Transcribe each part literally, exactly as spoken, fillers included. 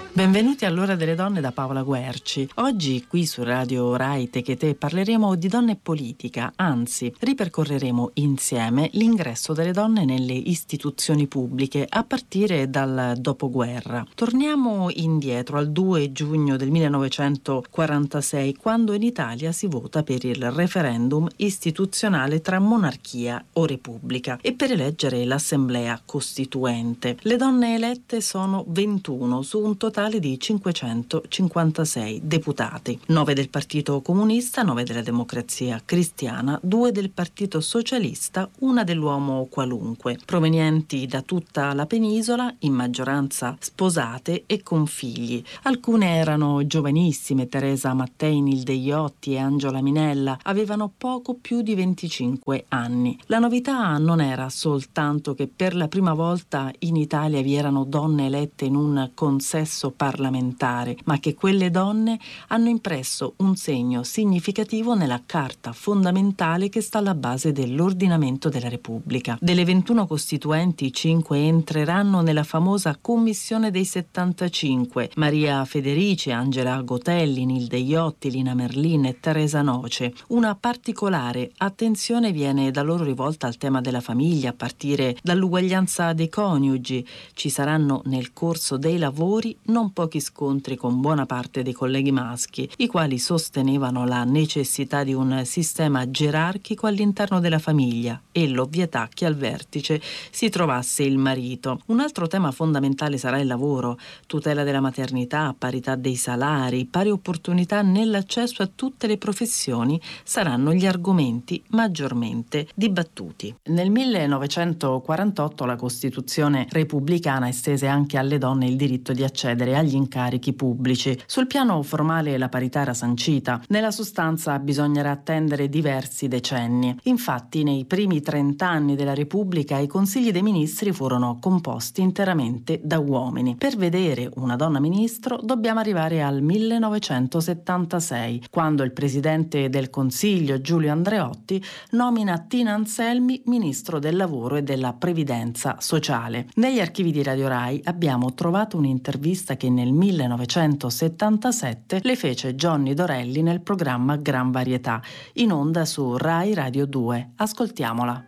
Benvenuti all'Ora delle Donne da Paola Guerci. Oggi qui su Radio Rai Techete parleremo di donne e politica, anzi ripercorreremo insieme l'ingresso delle donne nelle istituzioni pubbliche a partire dal dopoguerra. Torniamo indietro al due giugno del millenovecentoquarantasei, quando in Italia si vota per il referendum istituzionale tra monarchia o repubblica e per eleggere l'Assemblea Costituente. Le donne elette sono ventuno su un totale di cinquecentocinquantasei deputati, nove del Partito Comunista, nove della Democrazia Cristiana, due del Partito Socialista, una dell'Uomo Qualunque, provenienti da tutta la penisola, in maggioranza sposate e con figli. Alcune erano giovanissime, Teresa Mattei, Nilde Iotti e Angela Minella, avevano poco più di venticinque anni. La novità non era soltanto che per la prima volta in Italia vi erano donne elette in un consesso parlamentare, ma che quelle donne hanno impresso un segno significativo nella carta fondamentale che sta alla base dell'ordinamento della Repubblica. Delle ventuno costituenti, cinque entreranno nella famosa Commissione dei settantacinque: Maria Federici, Angela Gotelli, Nilde Iotti, Lina Merlin e Teresa Noce. Una particolare attenzione viene da loro rivolta al tema della famiglia, a partire dall'uguaglianza dei coniugi. Ci saranno nel corso dei lavori non pochi scontri con buona parte dei colleghi maschi, i quali sostenevano la necessità di un sistema gerarchico all'interno della famiglia e l'ovvietà che al vertice si trovasse il marito. Un altro tema fondamentale sarà il lavoro: tutela della maternità, parità dei salari, pari opportunità nell'accesso a tutte le professioni saranno gli argomenti maggiormente dibattuti. Nel millenovecentoquarantotto la Costituzione repubblicana estese anche alle donne il diritto di accedere agli incarichi pubblici. Sul piano formale la parità era sancita, nella sostanza bisognerà attendere diversi decenni. Infatti nei primi trent'anni della Repubblica i consigli dei ministri furono composti interamente da uomini. Per vedere una donna ministro dobbiamo arrivare al millenovecentosettantasei, quando il presidente del Consiglio Giulio Andreotti nomina Tina Anselmi ministro del lavoro e della previdenza sociale. Negli archivi di Radio Rai abbiamo trovato un'intervista che nel millenovecentosettantasette le fece Johnny Dorelli nel programma Gran Varietà, in onda su Rai Radio due. Ascoltiamola.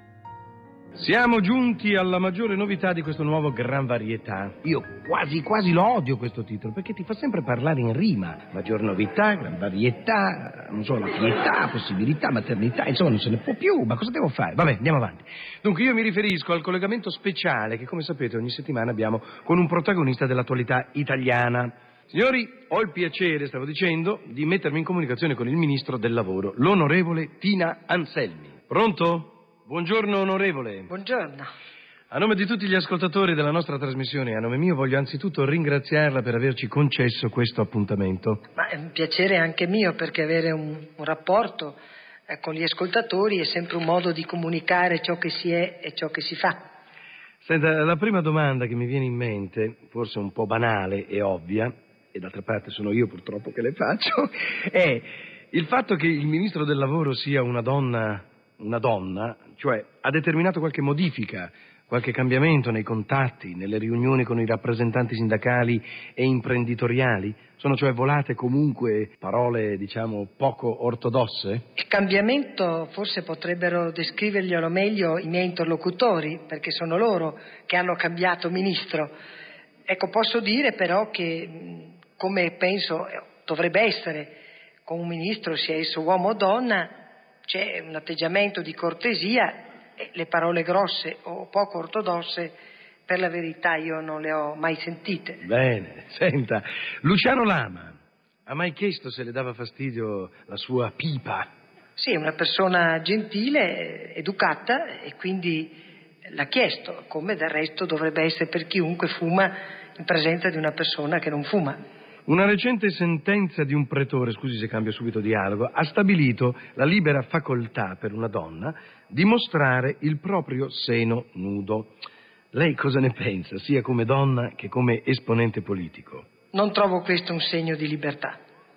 Siamo giunti alla maggiore novità di questo nuovo Gran Varietà. Io quasi quasi lo odio questo titolo, perché ti fa sempre parlare in rima. Maggior novità, Gran Varietà, non so, la pietà, possibilità, maternità, insomma non se ne può più, ma cosa devo fare? Vabbè, andiamo avanti. Dunque io mi riferisco al collegamento speciale che, come sapete, ogni settimana abbiamo con un protagonista dell'attualità italiana. Signori, ho il piacere, stavo dicendo, di mettermi in comunicazione con il ministro del lavoro, l'onorevole Tina Anselmi. Pronto? Buongiorno onorevole. Buongiorno. A nome di tutti gli ascoltatori della nostra trasmissione, a nome mio voglio anzitutto ringraziarla per averci concesso questo appuntamento. Ma è un piacere anche mio, perché avere un, un rapporto eh, con gli ascoltatori è sempre un modo di comunicare ciò che si è e ciò che si fa. Senta, la prima domanda che mi viene in mente, forse un po' banale e ovvia, e d'altra parte sono io purtroppo che le faccio, è il fatto che il ministro del lavoro sia una donna, una donna, cioè ha determinato qualche modifica, qualche cambiamento nei contatti, nelle riunioni con i rappresentanti sindacali e imprenditoriali? Sono cioè volate comunque parole, diciamo, poco ortodosse? Il cambiamento forse potrebbero descriverglielo meglio i miei interlocutori, perché sono loro che hanno cambiato ministro. Ecco, posso dire però che, come penso dovrebbe essere con un ministro, sia esso uomo o donna, c'è un atteggiamento di cortesia. Le parole grosse o poco ortodosse, per la verità, io non le ho mai sentite. Bene, senta, Luciano Lama ha mai chiesto se le dava fastidio la sua pipa? Sì, è una persona gentile, educata, e quindi l'ha chiesto, come del resto dovrebbe essere per chiunque fuma in presenza di una persona che non fuma. Una recente sentenza di un pretore, scusi se cambio subito dialogo, ha stabilito la libera facoltà per una donna di mostrare il proprio seno nudo. Lei cosa ne pensa, sia come donna che come esponente politico? Non trovo questo un segno di libertà.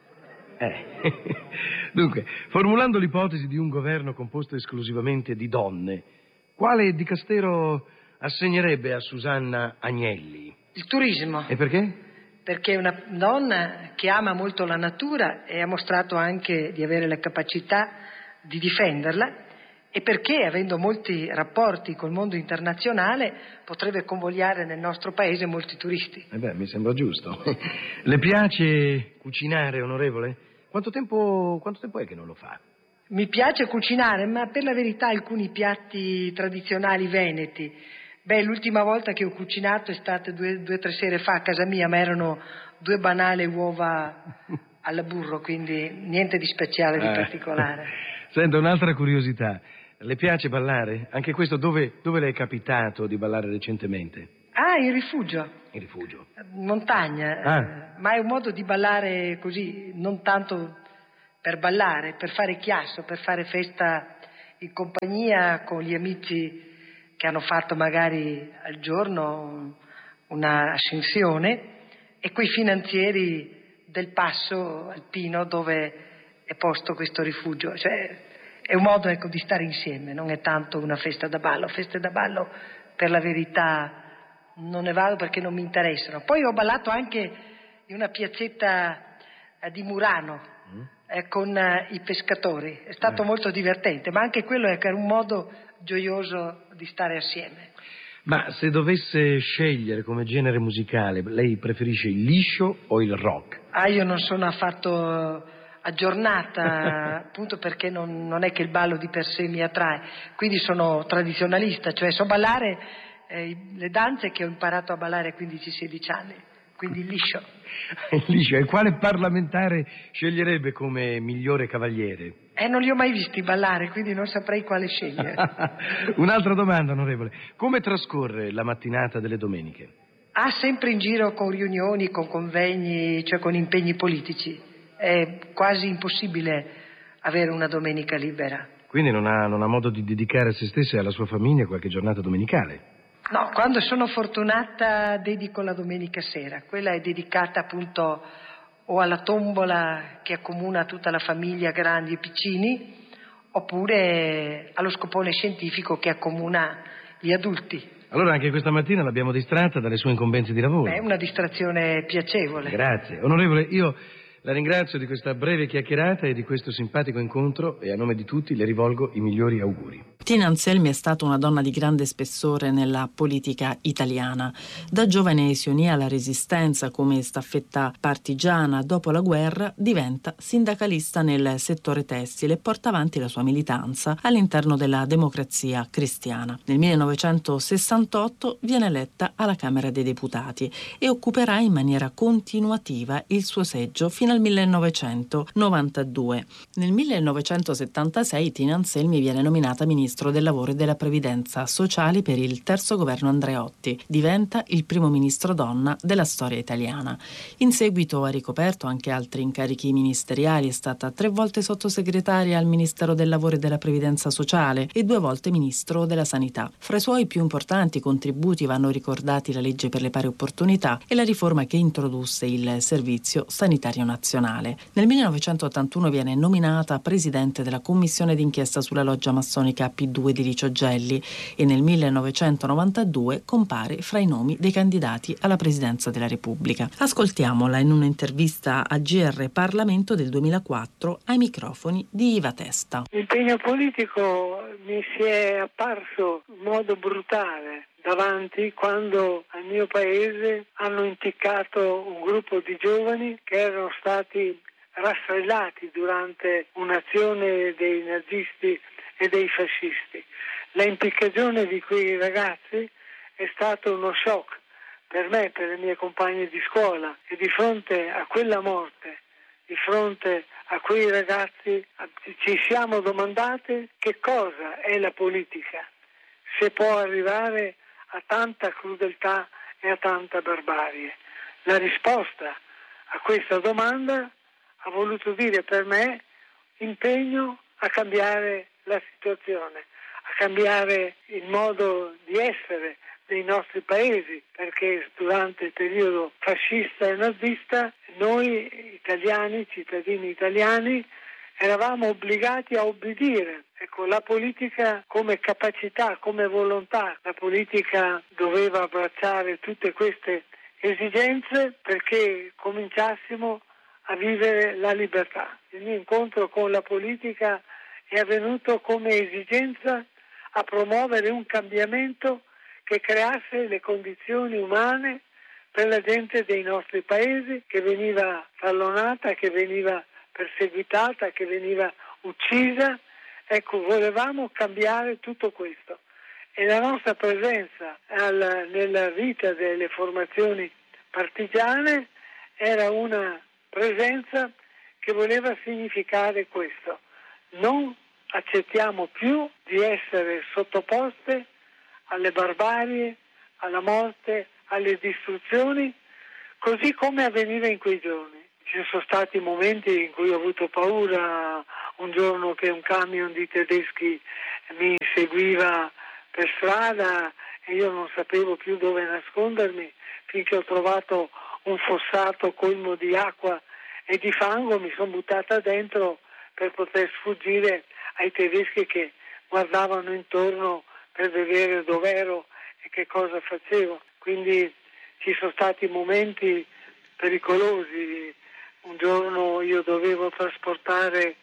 Eh. Dunque, formulando l'ipotesi di un governo composto esclusivamente di donne, quale dicastero assegnerebbe a Susanna Agnelli? Il turismo. E perché? perché è una donna che ama molto la natura e ha mostrato anche di avere la capacità di difenderla, e perché, avendo molti rapporti col mondo internazionale, potrebbe convogliare nel nostro paese molti turisti. Eh beh, mi sembra giusto. Le piace cucinare, onorevole? Quanto tempo, quanto tempo è che non lo fa? Mi piace cucinare, ma per la verità alcuni piatti tradizionali veneti. Beh, l'ultima volta che ho cucinato è stata due o tre sere fa a casa mia, ma erano due banali uova alla burro, quindi niente di speciale, di eh. particolare. Senta, un'altra curiosità. Le piace ballare? Anche questo dove, dove le è capitato di ballare recentemente? Ah, in rifugio. In rifugio? Montagna, Ah. eh, ma è un modo di ballare così, non tanto per ballare, per fare chiasso, per fare festa in compagnia con gli amici che hanno fatto magari al giorno una ascensione, e quei finanzieri del passo alpino dove è posto questo rifugio. Cioè, è un modo, ecco, di stare insieme, non è tanto una festa da ballo. Feste da ballo, per la verità, non ne vado perché non mi interessano. Poi ho ballato anche in una piazzetta eh, di Murano mm. eh, con eh, i pescatori, è stato eh. molto divertente, ma anche quello è un modo gioioso di stare assieme. Ma se dovesse scegliere come genere musicale, lei preferisce il liscio o il rock? Ah, io non sono affatto aggiornata, appunto perché non, non è che il ballo di per sé mi attrae, quindi sono tradizionalista, cioè so ballare eh, le danze che ho imparato a ballare a quindici sedici anni, quindi il liscio. Il liscio, e quale parlamentare sceglierebbe come migliore cavaliere? Eh, non li ho mai visti ballare, quindi non saprei quale scegliere. Un'altra domanda, onorevole. Come trascorre la mattinata delle domeniche? Ah, sempre in giro con riunioni, con convegni, cioè con impegni politici. È quasi impossibile avere una domenica libera. Quindi non ha, non ha modo di dedicare a se stessa e alla sua famiglia qualche giornata domenicale? No, quando sono fortunata dedico la domenica sera. Quella è dedicata appunto o alla tombola che accomuna tutta la famiglia, grandi e piccini, oppure allo scopone scientifico che accomuna gli adulti. Allora anche questa mattina l'abbiamo distratta dalle sue incombenze di lavoro. È una distrazione piacevole. Grazie. Onorevole, io la ringrazio di questa breve chiacchierata e di questo simpatico incontro, e a nome di tutti le rivolgo i migliori auguri. Tina Anselmi è stata una donna di grande spessore nella politica italiana. Da giovane si unì alla Resistenza come staffetta partigiana. Dopo la guerra diventa sindacalista nel settore tessile e porta avanti la sua militanza all'interno della Democrazia Cristiana. Nel millenovecentosessantotto viene eletta alla Camera dei Deputati e occuperà in maniera continuativa il suo seggio fino al millenovecentonovantadue. Nel millenovecentosettantasei Tina Anselmi viene nominata ministro del lavoro e della previdenza sociale per il terzo governo Andreotti. Diventa il primo ministro donna della storia italiana. In seguito ha ricoperto anche altri incarichi ministeriali, è stata tre volte sottosegretaria al Ministero del lavoro e della previdenza sociale e due volte ministro della sanità. Fra i suoi più importanti contributi vanno ricordati la legge per le pari opportunità e la riforma che introdusse il servizio sanitario nazionale. Nel millenovecentottantuno viene nominata presidente della commissione d'inchiesta sulla loggia massonica P due di Licio Gelli e nel millenovecentonovantadue compare fra i nomi dei candidati alla presidenza della Repubblica. Ascoltiamola in un'intervista a G R Parlamento del duemilaquattro ai microfoni di Iva Testa. L'impegno politico mi si è apparso in modo brutale davanti quando al mio paese hanno impiccato un gruppo di giovani che erano stati rastrellati durante un'azione dei nazisti e dei fascisti. La impiccagione di quei ragazzi è stato uno shock per me, per le mie compagne di scuola, e di fronte a quella morte, di fronte a quei ragazzi, ci siamo domandate che cosa è la politica, se può arrivare a tanta crudeltà e a tanta barbarie. La risposta a questa domanda ha voluto dire per me impegno a cambiare la situazione, a cambiare il modo di essere dei nostri paesi, perché durante il periodo fascista e nazista noi italiani, cittadini italiani, eravamo obbligati a obbedire. Ecco, la politica come capacità, come volontà, la politica doveva abbracciare tutte queste esigenze perché cominciassimo a vivere la libertà. Il mio incontro con la politica è avvenuto come esigenza a promuovere un cambiamento che creasse le condizioni umane per la gente dei nostri paesi che veniva tallonata, che veniva perseguitata, che veniva uccisa. Ecco, volevamo cambiare tutto questo e la nostra presenza al, nella vita delle formazioni partigiane era una presenza che voleva significare questo. Non accettiamo più di essere sottoposte alle barbarie, alla morte, alle distruzioni, così come avveniva in quei giorni. Ci sono stati momenti in cui ho avuto paura, un giorno che un camion di tedeschi mi inseguiva per strada e io non sapevo più dove nascondermi, finché ho trovato un fossato colmo di acqua e di fango, mi sono buttata dentro per poter sfuggire ai tedeschi che guardavano intorno per vedere dov'ero e che cosa facevo. Quindi ci sono stati momenti pericolosi. Un giorno io dovevo trasportare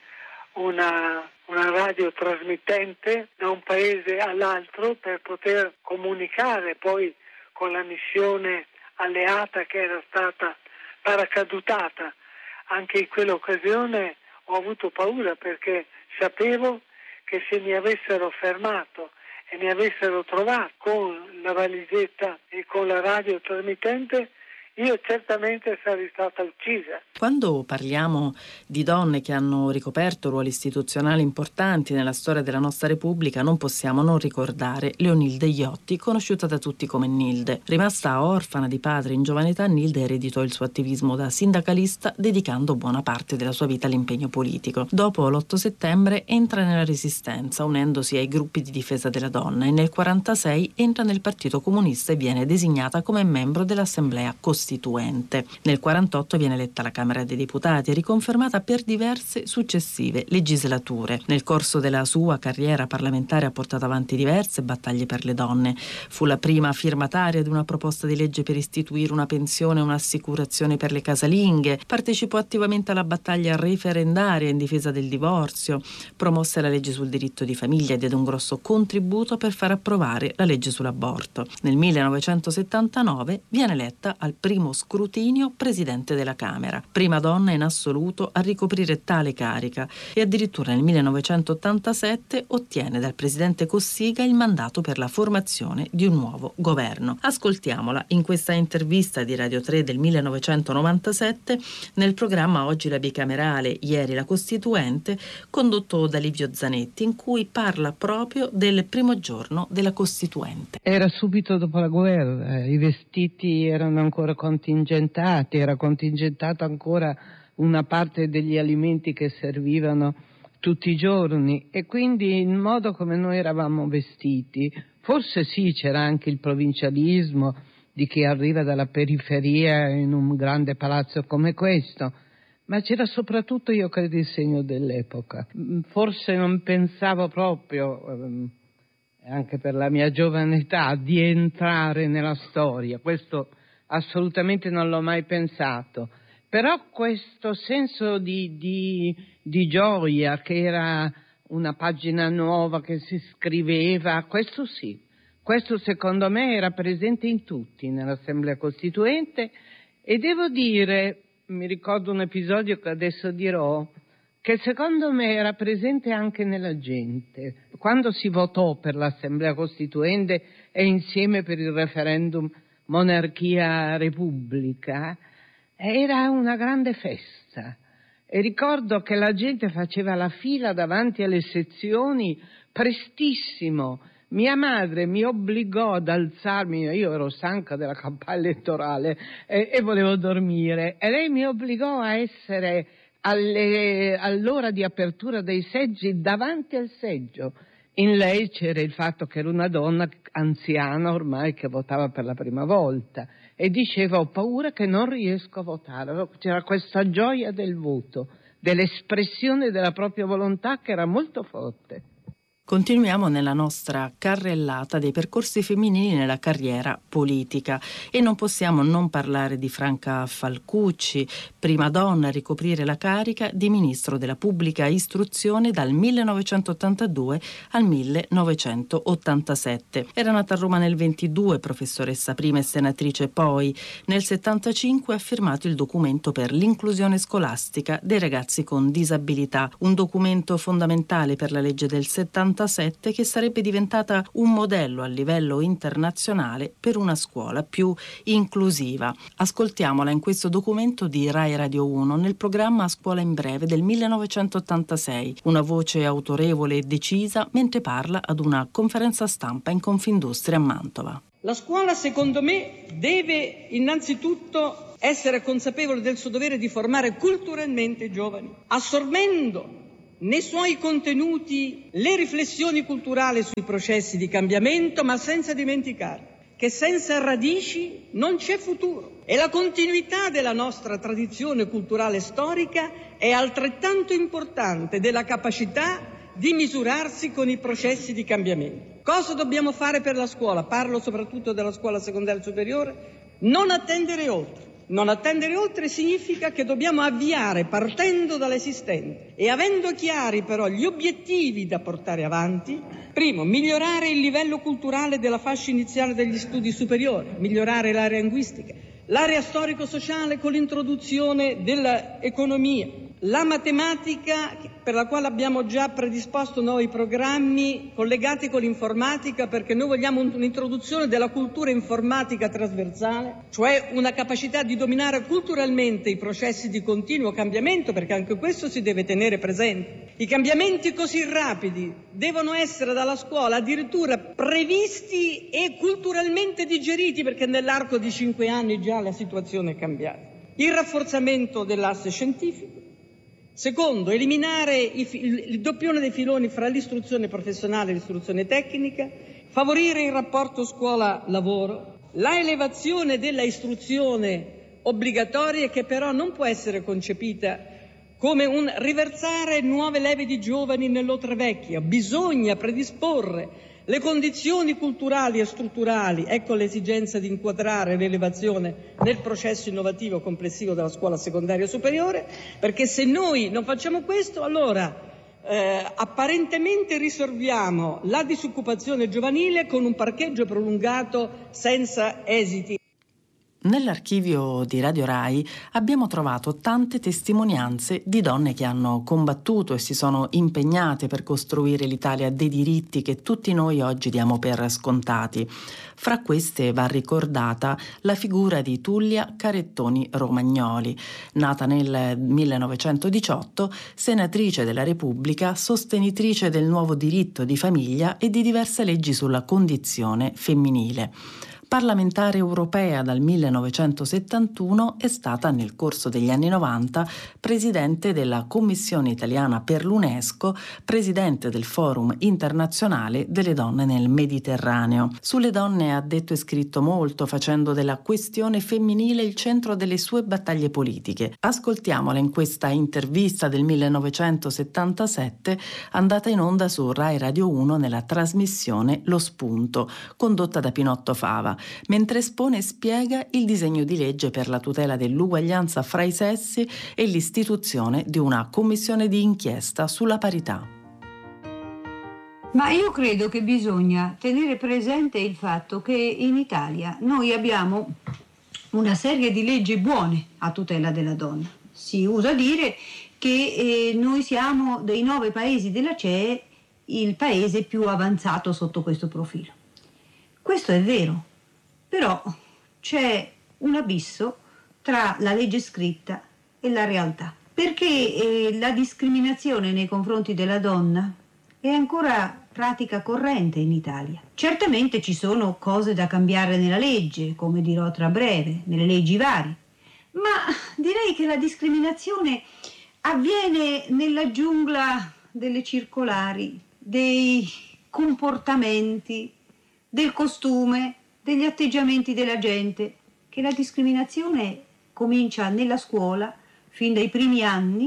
una, una radiotrasmittente da un paese all'altro per poter comunicare poi con la missione alleata che era stata paracadutata. Anche in quell'occasione ho avuto paura perché sapevo che se mi avessero fermato e mi avessero trovato con la valigetta e con la radiotrasmittente, io certamente sarei stata uccisa. Quando parliamo di donne che hanno ricoperto ruoli istituzionali importanti nella storia della nostra Repubblica, non possiamo non ricordare Leonilde Iotti, conosciuta da tutti come Nilde. Rimasta orfana di padre in giovane età, Nilde ereditò il suo attivismo da sindacalista, dedicando buona parte della sua vita all'impegno politico. Dopo l'otto settembre entra nella Resistenza, unendosi ai gruppi di difesa della donna, e nel quarantasei entra nel Partito Comunista e viene designata come membro dell'Assemblea Costituente. Nel quarantotto viene eletta alla Camera dei Deputati e riconfermata per diverse successive legislature. Nel corso della sua carriera parlamentare ha portato avanti diverse battaglie per le donne. Fu la prima firmataria di una proposta di legge per istituire una pensione e un'assicurazione per le casalinghe, partecipò attivamente alla battaglia referendaria in difesa del divorzio, promosse la legge sul diritto di famiglia e diede un grosso contributo per far approvare la legge sull'aborto. Nel millenovecentosettantanove viene eletta al primo scrutinio presidente della Camera, prima donna in assoluto a ricoprire tale carica, e addirittura nel millenovecentottantasette ottiene dal presidente Cossiga il mandato per la formazione di un nuovo governo. Ascoltiamola in questa intervista di Radio tre del millenovecentonovantasette nel programma Oggi la bicamerale, ieri la Costituente, condotto da Livio Zanetti, in cui parla proprio del primo giorno della Costituente. Era subito dopo la guerra, i vestiti erano ancora contingentati, era contingentata ancora una parte degli alimenti che servivano tutti i giorni, e quindi il modo come noi eravamo vestiti, forse sì, c'era anche il provincialismo di chi arriva dalla periferia in un grande palazzo come questo, ma c'era soprattutto, io credo, il segno dell'epoca. Forse non pensavo proprio, anche per la mia giovane età, di entrare nella storia, questo assolutamente non l'ho mai pensato, però questo senso di, di, di gioia, che era una pagina nuova che si scriveva, questo sì, questo secondo me era presente in tutti nell'Assemblea Costituente, e devo dire, mi ricordo un episodio che adesso dirò, che secondo me era presente anche nella gente. Quando si votò per l'Assemblea Costituente e insieme per il referendum monarchia-repubblica, era una grande festa. E ricordo che la gente faceva la fila davanti alle sezioni prestissimo. Mia madre mi obbligò ad alzarmi, io ero stanca della campagna elettorale e, e volevo dormire, e lei mi obbligò a essere alle, all'ora di apertura dei seggi davanti al seggio. In lei c'era il fatto che era una donna anziana ormai che votava per la prima volta e diceva: ho paura che non riesco a votare. C'era questa gioia del voto, dell'espressione della propria volontà che era molto forte. Continuiamo nella nostra carrellata dei percorsi femminili nella carriera politica e non possiamo non parlare di Franca Falcucci, prima donna a ricoprire la carica di ministro della pubblica istruzione dal millenovecentottantadue al millenovecentottantasette. Era nata a Roma nel ventidue, professoressa prima e senatrice poi. Nel settantacinque ha firmato il documento per l'inclusione scolastica dei ragazzi con disabilità, un documento fondamentale per la legge del settantasette che sarebbe diventata un modello a livello internazionale per una scuola più inclusiva. Ascoltiamola in questo documento di Rai Radio uno nel programma A Scuola in Breve del millenovecentottantasei, una voce autorevole e decisa mentre parla ad una conferenza stampa in Confindustria a Mantova. La scuola, secondo me, deve innanzitutto essere consapevole del suo dovere di formare culturalmente i giovani, assorbendo nei suoi contenuti le riflessioni culturali sui processi di cambiamento, ma senza dimenticare che senza radici non c'è futuro. E la continuità della nostra tradizione culturale storica è altrettanto importante della capacità di misurarsi con i processi di cambiamento. Cosa dobbiamo fare per la scuola? Parlo soprattutto della scuola secondaria superiore. Non attendere oltre. Non attendere oltre significa che dobbiamo avviare partendo dall'esistente e avendo chiari però gli obiettivi da portare avanti. Primo, migliorare il livello culturale della fascia iniziale degli studi superiori, migliorare l'area linguistica, l'area storico-sociale con l'introduzione dell'economia, la matematica per la quale abbiamo già predisposto noi programmi collegati con l'informatica, perché noi vogliamo un'introduzione della cultura informatica trasversale, cioè una capacità di dominare culturalmente i processi di continuo cambiamento, perché anche questo si deve tenere presente. I cambiamenti così rapidi devono essere dalla scuola addirittura previsti e culturalmente digeriti, perché nell'arco di cinque anni già la situazione è cambiata. Il rafforzamento dell'asse scientifico. Secondo, eliminare il, il doppione dei filoni fra l'istruzione professionale e l'istruzione tecnica, favorire il rapporto scuola-lavoro, la elevazione della istruzione obbligatoria, che però non può essere concepita come un riversare nuove leve di giovani nell'oltre vecchia. Bisogna predisporre le condizioni culturali e strutturali, ecco l'esigenza di inquadrare l'elevazione nel processo innovativo complessivo della scuola secondaria superiore, perché se noi non facciamo questo, allora eh, apparentemente risolviamo la disoccupazione giovanile con un parcheggio prolungato senza esiti. Nell'archivio di Radio Rai abbiamo trovato tante testimonianze di donne che hanno combattuto e si sono impegnate per costruire l'Italia dei diritti che tutti noi oggi diamo per scontati. Fra queste va ricordata la figura di Tullia Carettoni Romagnoli, nata nel millenovecentodiciotto, senatrice della Repubblica, sostenitrice del nuovo diritto di famiglia e di diverse leggi sulla condizione femminile. Parlamentare europea dal millenovecentosettantuno, è stata nel corso degli anni novanta presidente della Commissione italiana per l'UNESCO, presidente del Forum internazionale delle donne nel Mediterraneo. Sulle donne ha detto e scritto molto, facendo della questione femminile il centro delle sue battaglie politiche. Ascoltiamola in questa intervista del millenovecentosettantasette, andata in onda su Rai Radio uno nella trasmissione Lo Spunto, condotta da Pinotto Fava, mentre espone e spiega il disegno di legge per la tutela dell'uguaglianza fra i sessi e l'istituzione di una commissione di inchiesta sulla parità. Ma io credo che bisogna tenere presente il fatto che in Italia noi abbiamo una serie di leggi buone a tutela della donna. Si usa dire che eh, noi siamo dei nove paesi della C E E il paese più avanzato sotto questo profilo. Questo è vero. Però c'è un abisso tra la legge scritta e la realtà, perché eh, la discriminazione nei confronti della donna è ancora pratica corrente in Italia. Certamente ci sono cose da cambiare nella legge, come dirò tra breve, nelle leggi varie, ma direi che la discriminazione avviene nella giungla delle circolari, dei comportamenti, del costume, degli atteggiamenti della gente, che la discriminazione comincia nella scuola, fin dai primi anni,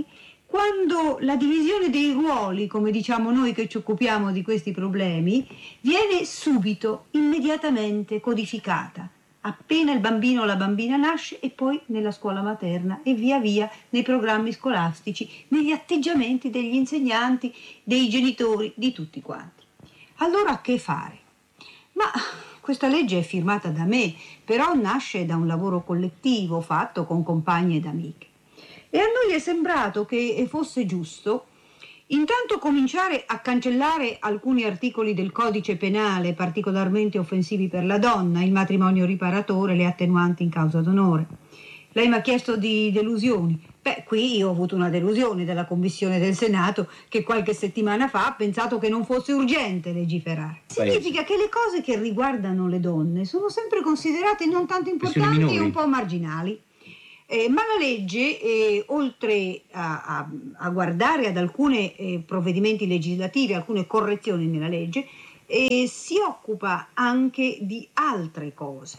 quando la divisione dei ruoli, come diciamo noi che ci occupiamo di questi problemi, viene subito, immediatamente codificata, appena il bambino o la bambina nasce, e poi nella scuola materna e via via nei programmi scolastici, negli atteggiamenti degli insegnanti, dei genitori, di tutti quanti. Allora che fare? Ma questa legge è firmata da me, però nasce da un lavoro collettivo fatto con compagni ed amiche. E a noi è sembrato che fosse giusto intanto cominciare a cancellare alcuni articoli del codice penale particolarmente offensivi per la donna, il matrimonio riparatore, le attenuanti in causa d'onore. Lei mi ha chiesto di delusioni. Beh, qui io ho avuto una delusione dalla Commissione del Senato che qualche settimana fa ha pensato che non fosse urgente legiferare. Significa che le cose che riguardano le donne sono sempre considerate non tanto importanti e un po' marginali. Eh, ma la legge, eh, oltre a, a, a guardare ad alcuni eh, provvedimenti legislativi, alcune correzioni nella legge, eh, si occupa anche di altre cose,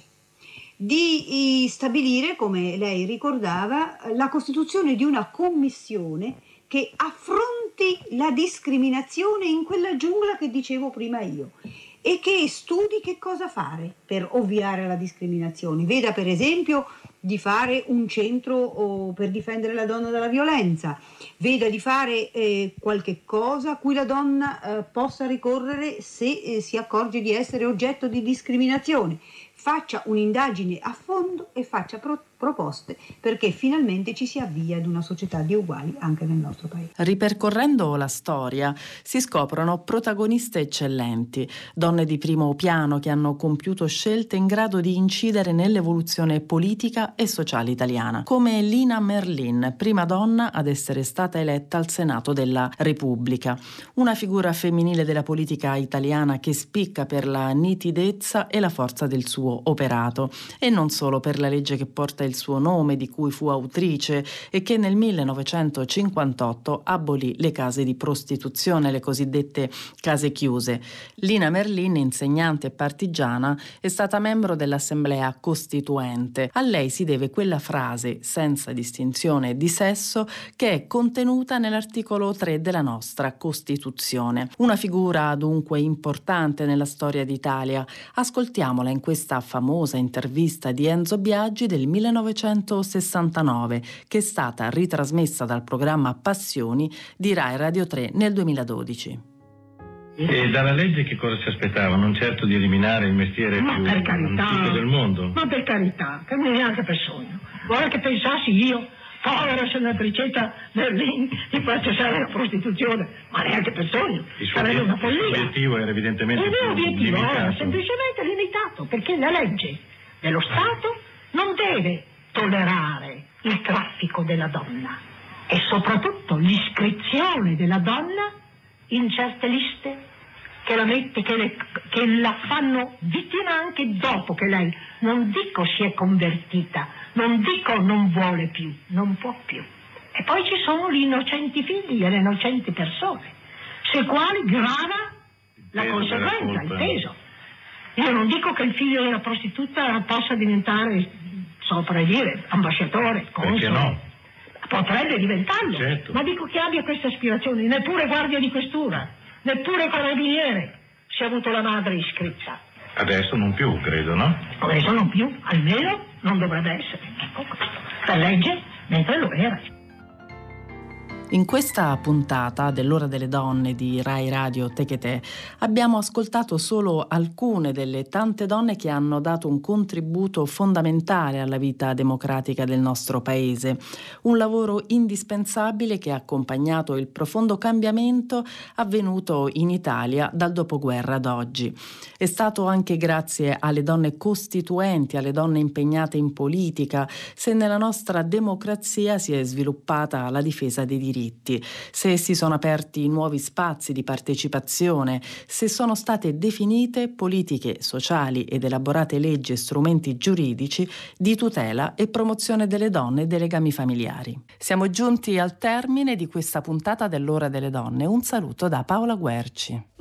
di stabilire, come lei ricordava, la costituzione di una commissione che affronti la discriminazione in quella giungla che dicevo prima io e che studi che cosa fare per ovviare alla discriminazione. Veda per esempio di fare un centro oh, per difendere la donna dalla violenza, veda di fare eh, qualche cosa a cui la donna eh, possa ricorrere se eh, si accorge di essere oggetto di discriminazione. Faccia un'indagine a fondo e faccia pro- proposte perché finalmente ci si avvia ad una società di uguali anche nel nostro paese. Ripercorrendo la storia si scoprono protagoniste eccellenti, donne di primo piano che hanno compiuto scelte in grado di incidere nell'evoluzione politica e sociale italiana, come Lina Merlin, prima donna ad essere stata eletta al Senato della Repubblica, una figura femminile della politica italiana che spicca per la nitidezza e la forza del suo operato, e non solo per la legge che porta il suo nome, di cui fu autrice e che nel millenovecentocinquantotto abolì le case di prostituzione, le cosiddette case chiuse. Lina Merlin, insegnante e partigiana, è stata membro dell'Assemblea Costituente. A lei si deve quella frase senza distinzione di sesso che è contenuta nell'articolo tre della nostra Costituzione. Una figura dunque importante nella storia d'Italia. Ascoltiamola in questa famosa intervista di Enzo Biagi del millenovecentosessantanove, che è stata ritrasmessa dal programma Passioni di Rai Radio tre nel duemiladodici. E dalla legge che cosa si aspettava? Non certo di eliminare il mestiere ma più per carità, antico del mondo. Ma per carità, che non neanche per sogno. Guarda che pensassi io, povera senatricetta Merlin, di far cessare la prostituzione, ma neanche per sogno. Il suo sarebbe una follia. obiettivo era evidentemente il mio obiettivo limitato. era semplicemente limitato, perché la legge dello Stato non deve tollerare il traffico della donna e soprattutto l'iscrizione della donna in certe liste che la mette, che, le, che la fanno vittima anche dopo che lei, non dico si è convertita, non dico non vuole più, non può più. E poi ci sono gli innocenti figli e le innocenti persone, sui quali grava la conseguenza, il peso. Io non dico che il figlio della prostituta possa diventare, sopra dire, ambasciatore, console. Perché no? Potrebbe diventarlo, certo. Ma dico che abbia queste aspirazioni, neppure guardia di questura, neppure carabiniere, se ha avuto la madre iscritta. Adesso non più, credo, no? Adesso non più, almeno non dovrebbe essere. Ecco questo, per legge, mentre lo era. In questa puntata dell'Ora delle Donne di Rai Radio Techetè abbiamo ascoltato solo alcune delle tante donne che hanno dato un contributo fondamentale alla vita democratica del nostro paese, un lavoro indispensabile che ha accompagnato il profondo cambiamento avvenuto in Italia dal dopoguerra ad oggi. È stato anche grazie alle donne costituenti, alle donne impegnate in politica, se nella nostra democrazia si è sviluppata la difesa dei diritti. Se si sono aperti nuovi spazi di partecipazione, se sono state definite politiche sociali ed elaborate leggi e strumenti giuridici di tutela e promozione delle donne e dei legami familiari. Siamo giunti al termine di questa puntata dell'Ora delle Donne. Un saluto da Paola Guerci.